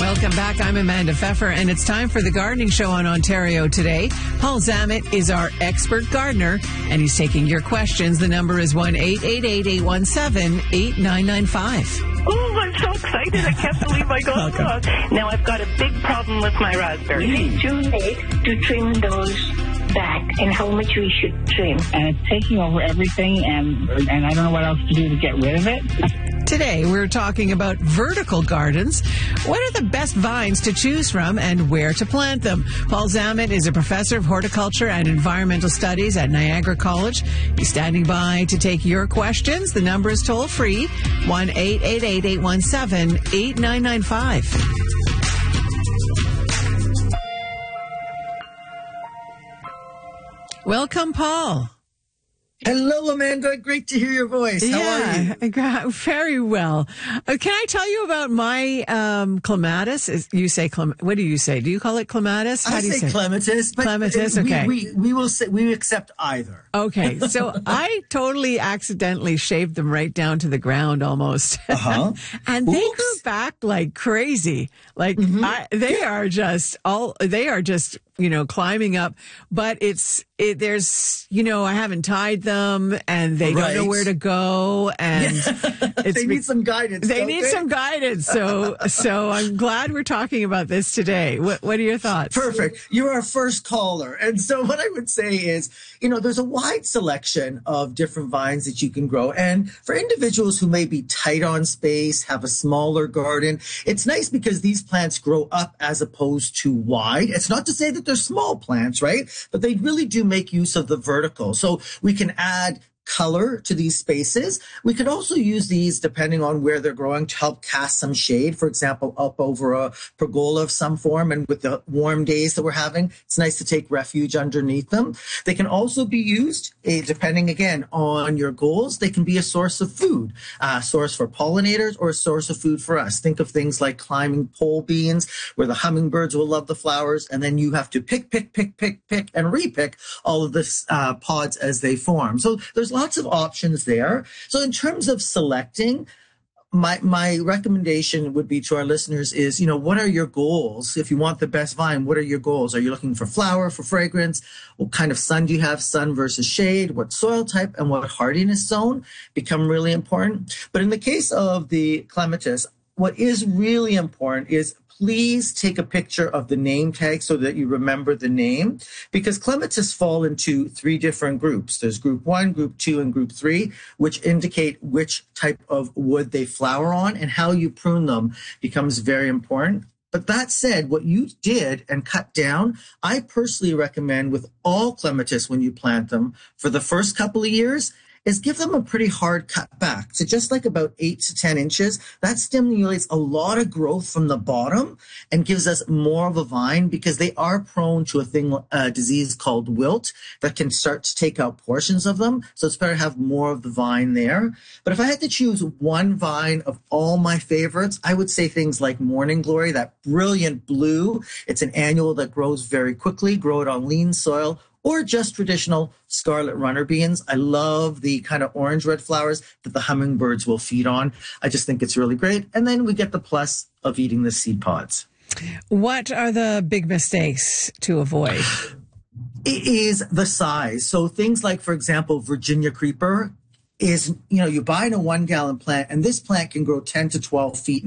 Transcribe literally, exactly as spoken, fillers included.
Welcome back. I'm Amanda Pfeffer, and it's time for the Gardening Show on Ontario Today. Paul Zammit is our expert gardener, and he's taking your questions. The number is one eight eight eight, eight one seven, eight nine nine five. Oh, I'm so excited. I can't believe I got lost. Now I've got a big problem with my raspberries. It's too late to trim those back, and how much we should trim. And it's taking over everything, and and I don't know what else to do to get rid of it. Today, we're talking about vertical gardens. What are the best vines to choose from and where to plant them? Paul Zammit is a professor of horticulture and environmental studies at Niagara College. He's standing by to take your questions. The number is toll free, one eight eight eight, eight one seven, eight nine nine five. Welcome, Paul. Hello, Amanda. Great to hear your voice. How yeah, are you? Very well. Uh, can I tell you about my um, clematis? Is, you say clem- what do you say? Do you call it clematis? How I do you say, say clematis. But clematis. we, Okay. We, we will say we accept either. Okay. So I totally accidentally shaved them right down to the ground almost, Uh-huh. and they Oops. grew back like crazy. Like Mm-hmm. I, they are just all. They are just. You know, climbing up, but it's, it, there's, you know, I haven't tied them and they Right. don't know where to go and it's They need some guidance. They don't need some guidance. So, so I'm glad we're talking about this today. What, what are your thoughts? Perfect. You're our first caller. And so what I would say is, you know, there's a wide selection of different vines that you can grow. And for individuals who may be tight on space, have a smaller garden, it's nice because these plants grow up as opposed to wide. It's not to say that they're small plants, right? But they really do make use of the vertical. So we can add color to these spaces. We could also use these, depending on where they're growing, to help cast some shade. For example, up over a pergola of some form, and with the warm days that we're having, it's nice to take refuge underneath them. They can also be used, eh, depending again on your goals, they can be a source of food, a source for pollinators or a source of food for us. Think of things like climbing pole beans, where the hummingbirds will love the flowers, and then you have to pick, pick, pick, pick, pick, and repick all of the uh, pods as they form. So there's lots of options there. So in terms of selecting, my my recommendation would be to our listeners is, you know, what are your goals? If you want the best vine, what are your goals? Are you looking for flower, for fragrance? What kind of sun do you have? Sun versus shade? What soil type and what hardiness zone become really important. But in the case of the clematis, what is really important is please take a picture of the name tag so that you remember the name, because clematis fall into three different groups. There's group one, group two, and group three, which indicate which type of wood they flower on, and how you prune them becomes very important. But that said, what you did and cut down, I personally recommend with all clematis when you plant them for the first couple of years, is give them a pretty hard cut back. So just like about eight to ten inches, that stimulates a lot of growth from the bottom and gives us more of a vine, because they are prone to a thing, a disease called wilt that can start to take out portions of them. So it's better to have more of the vine there. But if I had to choose one vine of all my favorites, I would say things like Morning Glory, that brilliant blue. It's an annual that grows very quickly. Grow it on lean soil, or just traditional scarlet runner beans. I love the kind of orange-red flowers that the hummingbirds will feed on. I just think it's really great. And then we get the plus of eating the seed pods. What are the big mistakes to avoid? It is the size. So things like, for example, Virginia creeper is, you know, you buy in a one-gallon plant, and this plant can grow ten to twelve feet